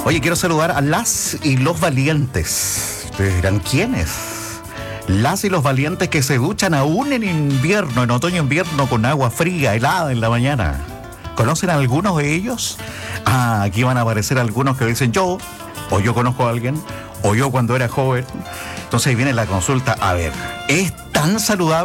Oye, quiero saludar a las y los valientes. Ustedes dirán, ¿quiénes? Las y los valientes que se duchan aún en invierno, en otoño-invierno, con agua fría, helada en la mañana. ¿Conocen a algunos de ellos? Aquí van a aparecer algunos que dicen yo, o yo conozco a alguien, o yo cuando era joven. Entonces ahí viene la consulta. A ver, ¿es tan saludable